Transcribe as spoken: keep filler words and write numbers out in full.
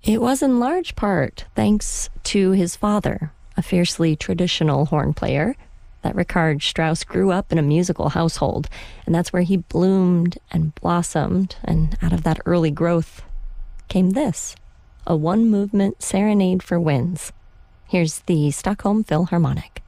It was in large part thanks to his father, a fiercely traditional horn player, that Richard Strauss grew up in a musical household, and that's where he bloomed and blossomed, and out of that early growth came this, a one-movement serenade for winds. Here's the Stockholm Philharmonic.